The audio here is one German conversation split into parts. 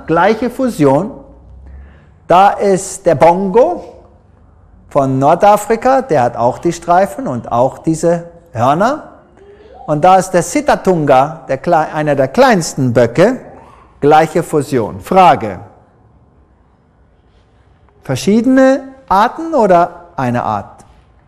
gleiche Fusion. Da ist der Bongo von Nordafrika, der hat auch die Streifen und auch diese Hörner. Und da ist der Sitatunga, einer der kleinsten Böcke, gleiche Fusion. Frage: Verschiedene Arten oder eine Art?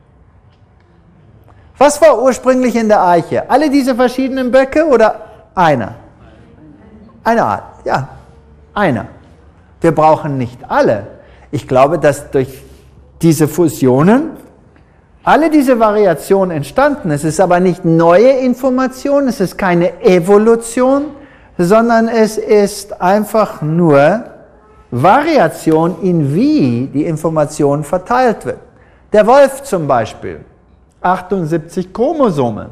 Was war ursprünglich in der Eiche? Alle diese verschiedenen Böcke oder einer? Eine Art, ja, einer. Wir brauchen nicht alle. Ich glaube, dass durch diese Fusionen alle diese Variationen entstanden. Es ist aber nicht neue Information, es ist keine Evolution, sondern es ist einfach nur Variation, in wie die Information verteilt wird. Der Wolf zum Beispiel, 78 Chromosome.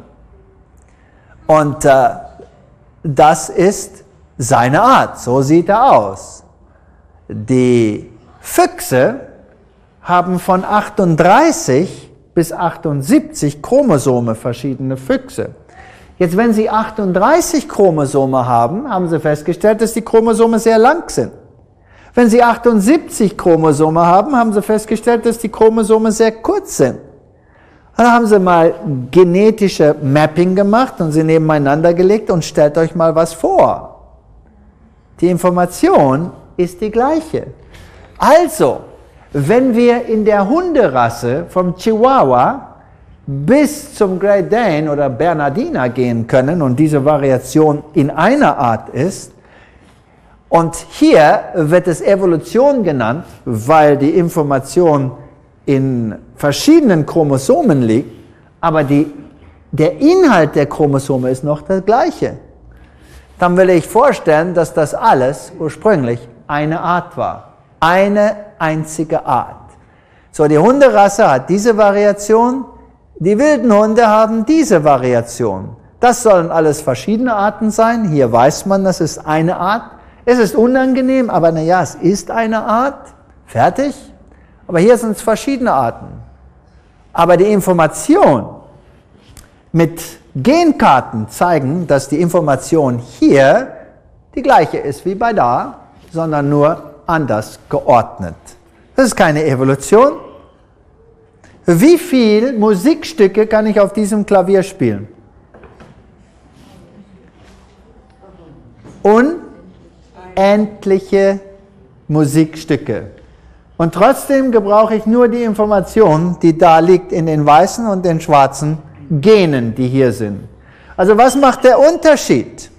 Und das ist seine Art, so sieht er aus. Die Füchse haben von 38 bis 78 Chromosome, verschiedene Füchse. Jetzt, wenn sie 38 Chromosome haben, haben sie festgestellt, dass die Chromosome sehr lang sind. Wenn sie 78 Chromosome haben, haben sie festgestellt, dass die Chromosome sehr kurz sind. Dann haben sie mal genetische Mapping gemacht und sie nebeneinander gelegt und stellt euch mal was vor. Die Information ist die gleiche. Also, wenn wir in der Hunderasse vom Chihuahua bis zum Great Dane oder Bernardiner gehen können und diese Variation in einer Art ist, und hier wird es Evolution genannt, weil die Information in verschiedenen Chromosomen liegt, aber der Inhalt der Chromosome ist noch der gleiche. Dann will ich vorstellen, dass das alles ursprünglich eine Art war. Eine einzige Art. So, die Hunderasse hat diese Variation, die wilden Hunde haben diese Variation. Das sollen alles verschiedene Arten sein. Hier weiß man, das ist eine Art. Es ist unangenehm, aber naja, es ist eine Art. Fertig. Aber hier sind es verschiedene Arten. Aber die Information mit Genkarten zeigen, dass die Information hier die gleiche ist wie bei da, sondern nur anders geordnet. Das ist keine Evolution. Wie viele Musikstücke kann ich auf diesem Klavier spielen? Unendliche Musikstücke. Und trotzdem gebrauche ich nur die Information, die da liegt in den weißen und den schwarzen Genen, die hier sind. Also was macht der Unterschied?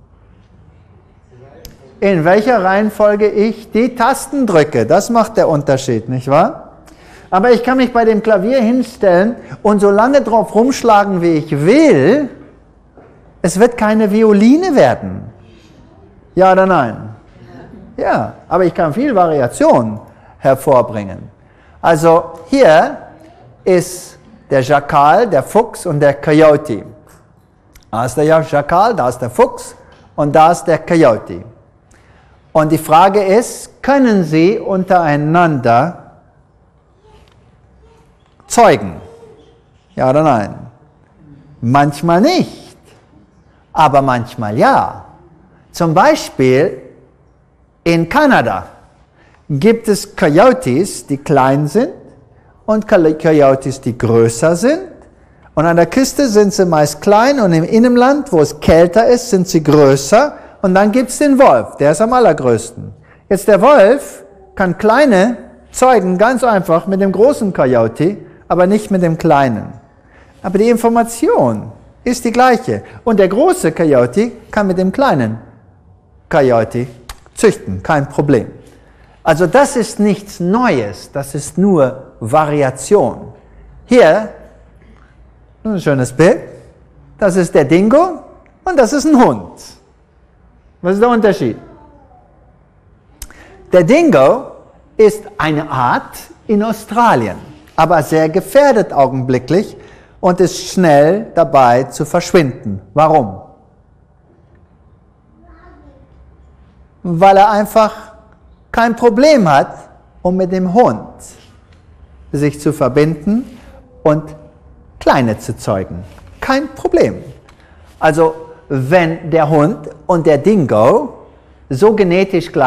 In welcher Reihenfolge ich die Tasten drücke. Das macht der Unterschied, nicht wahr? Aber ich kann mich bei dem Klavier hinstellen und so lange drauf rumschlagen, wie ich will. Es wird keine Violine werden. Ja oder nein? Ja, aber ich kann viel Variation hervorbringen. Also hier ist der Schakal, der Fuchs und der Coyote. Da ist der Schakal, da ist der Fuchs und da ist der Coyote. Und die Frage ist, können sie untereinander zeugen? Ja oder nein? Manchmal nicht, aber manchmal ja. Zum Beispiel in Kanada gibt es Coyotes, die klein sind und Coyotes, die größer sind. Und an der Küste sind sie meist klein und im Innenland, wo es kälter ist, sind sie größer. Und dann gibt es den Wolf, der ist am allergrößten. Jetzt der Wolf kann kleine zeugen, ganz einfach mit dem großen Coyote, aber nicht mit dem kleinen. Aber die Information ist die gleiche. Und der große Coyote kann mit dem kleinen Coyote züchten, kein Problem. Also das ist nichts Neues, das ist nur Variation. Hier, ein schönes Bild, das ist der Dingo und das ist ein Hund. Was ist der Unterschied? Der Dingo ist eine Art in Australien, aber sehr gefährdet augenblicklich und ist schnell dabei zu verschwinden. Warum? Weil er einfach kein Problem hat, um mit dem Hund sich zu verbinden und Kleine zu zeugen. Kein Problem. Also wenn der Hund und der Dingo so genetisch gleich